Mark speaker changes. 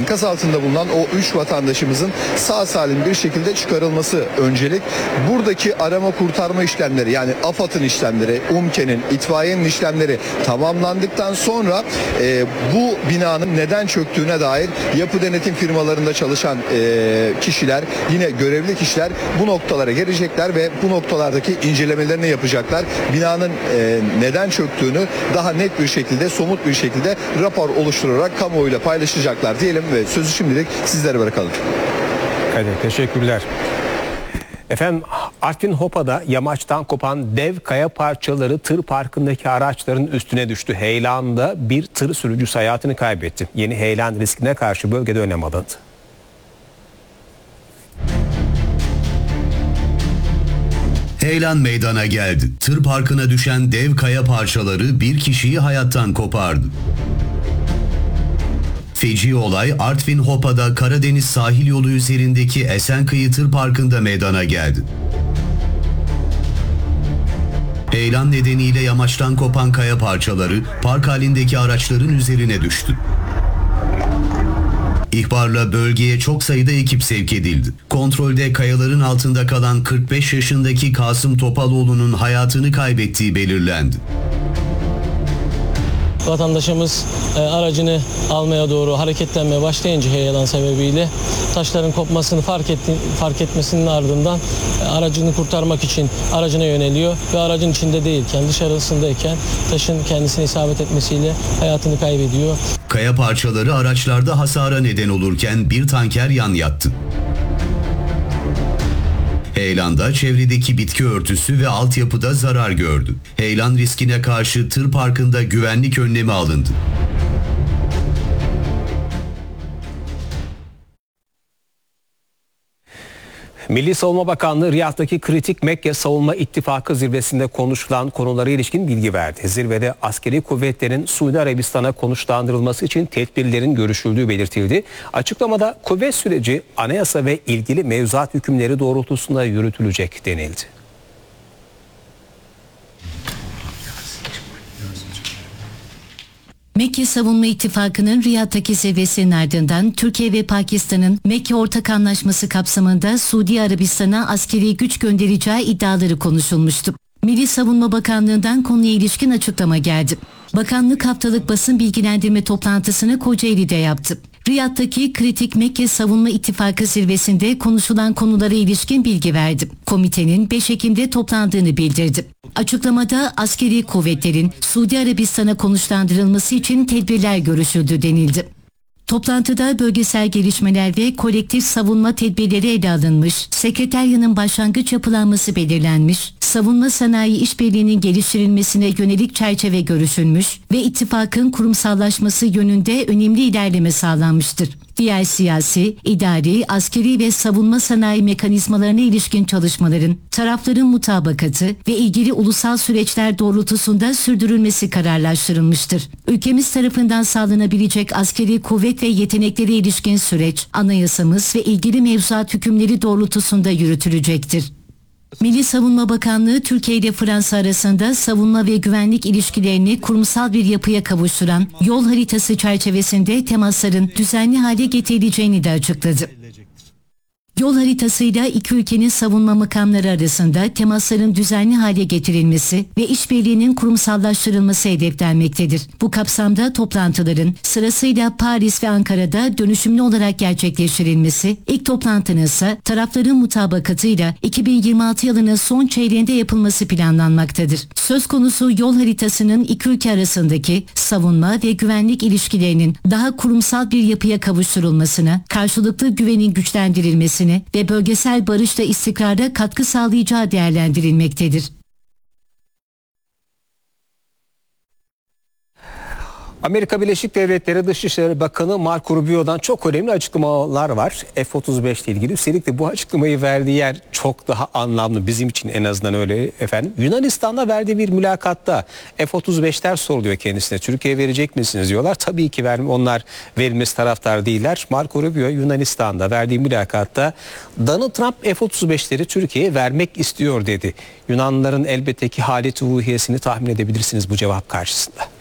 Speaker 1: enkaz altında bulunan o 3 vatandaşımızın sağ salim bir şekilde çıkarılması öncelik. Buradaki arama kurtarma işlemleri, yani AFAD'ın işlemleri, UMKE'nin, itfaiyenin işlemleri tamamlandıktan sonra bu binanın neden çöktüğüne dair yapı denetim firmalarında çalışan kişiler, yine görevli kişiler bu noktalara gelecekler ve bu noktalardaki incelemelerini yapacaklar. Binanın neden çöktüğünü daha net bir şekilde, somut bir şekilde rapor oluşturarak kamuoyuyla paylaşacaklar diyelim ve sözü şimdilik sizlere bırakalım.
Speaker 2: Hadi, teşekkürler. Efendim, Artvin Hopa'da yamaçtan kopan dev kaya parçaları tır parkındaki araçların üstüne düştü. Heyelan'da bir tır sürücüsü hayatını kaybetti. Yeni heyelan riskine karşı bölgede önlem alındı.
Speaker 3: Heyelan meydana geldi. Tır parkına düşen dev kaya parçaları bir kişiyi hayattan kopardı. Feci olay Artvin Hopa'da Karadeniz sahil yolu üzerindeki Esenkıyı Tır Parkı'nda meydana geldi. Heyelan nedeniyle yamaçtan kopan kaya parçaları park halindeki araçların üzerine düştü. İhbarla bölgeye çok sayıda ekip sevk edildi. Kontrolde kayaların altında kalan 45 yaşındaki Kasım Topaloğlu'nun hayatını kaybettiği belirlendi.
Speaker 4: Vatandaşımız aracını almaya doğru hareketlenmeye başlayınca heyelan sebebiyle taşların kopmasını fark etmesinin ardından aracını kurtarmak için aracına yöneliyor ve aracın içinde değilken, dışarısındayken taşın kendisine isabet etmesiyle hayatını kaybediyor.
Speaker 3: Kaya parçaları araçlarda hasara neden olurken bir tanker yan yattı. Heyelan'da çevredeki bitki örtüsü ve altyapıda zarar gördü. Heyelan riskine karşı tır parkında güvenlik önlemi alındı.
Speaker 2: Milli Savunma Bakanlığı Riyad'daki kritik Mekke Savunma İttifakı zirvesinde konuşulan konulara ilişkin bilgi verdi. Zirvede askeri kuvvetlerin Suudi Arabistan'a konuşlandırılması için tedbirlerin görüşüldüğü belirtildi. Açıklamada kuvvet süreci anayasa ve ilgili mevzuat hükümleri doğrultusunda yürütülecek denildi.
Speaker 5: Mekke Savunma İttifakı'nın Riyad'daki zirvesinin ardından Türkiye ve Pakistan'ın Mekke Ortak Anlaşması kapsamında Suudi Arabistan'a askeri güç göndereceği iddiaları konuşulmuştu. Milli Savunma Bakanlığı'ndan konuya ilişkin açıklama geldi. Bakanlık haftalık basın bilgilendirme toplantısını Kocaeli'de yaptı. Riyad'daki kritik Mekke Savunma İttifakı zirvesinde konuşulan konulara ilişkin bilgi verdi. Komitenin 5 Ekim'de toplandığını bildirdi. Açıklamada askeri kuvvetlerin Suudi Arabistan'a konuşlandırılması için tedbirler görüşüldü denildi. Toplantıda bölgesel gelişmeler ve kolektif savunma tedbirleri ele alınmış, sekreteryanın başlangıç yapılanması belirlenmiş, savunma sanayi işbirliğinin geliştirilmesine yönelik çerçeve görüşülmüş ve ittifakın kurumsallaşması yönünde önemli ilerleme sağlanmıştır. Diğer siyasi, idari, askeri ve savunma sanayi mekanizmalarına ilişkin çalışmaların tarafların mutabakatı ve ilgili ulusal süreçler doğrultusunda sürdürülmesi kararlaştırılmıştır. Ülkemiz tarafından sağlanabilecek askeri kuvvet ve yeteneklere ilişkin süreç, anayasamız ve ilgili mevzuat hükümleri doğrultusunda yürütülecektir. Milli Savunma Bakanlığı Türkiye ile Fransa arasında savunma ve güvenlik ilişkilerini kurumsal bir yapıya kavuşturan yol haritası çerçevesinde temasların düzenli hale getirileceğini de açıkladı. Yol haritasıyla iki ülkenin savunma makamları arasında temasların düzenli hale getirilmesi ve işbirliğinin kurumsallaştırılması hedeflenmektedir. Bu kapsamda toplantıların sırasıyla Paris ve Ankara'da dönüşümlü olarak gerçekleştirilmesi, ilk toplantının ise tarafların mutabakatıyla 2026 yılının son çeyreğinde yapılması planlanmaktadır. Söz konusu yol haritasının iki ülke arasındaki savunma ve güvenlik ilişkilerinin daha kurumsal bir yapıya kavuşturulmasına, karşılıklı güvenin güçlendirilmesine ve bölgesel barış ve istikrara katkı sağlayacağı değerlendirilmektedir.
Speaker 2: Amerika Birleşik Devletleri Dışişleri Bakanı Marco Rubio'dan çok önemli açıklamalar var F-35 ile ilgili. Üstelik de bu açıklamayı verdiği yer çok daha anlamlı, bizim için en azından öyle efendim. Yunanistan'da verdiği bir mülakatta F-35'ler soruluyor kendisine. Türkiye'ye verecek misiniz diyorlar. Tabii ki onlar verilmesi taraftar değiller. Marco Rubio Yunanistan'da verdiği mülakatta Donald Trump F-35'leri Türkiye'ye vermek istiyor dedi. Yunanlıların elbette ki haleti ruhiyesini tahmin edebilirsiniz bu cevap karşısında.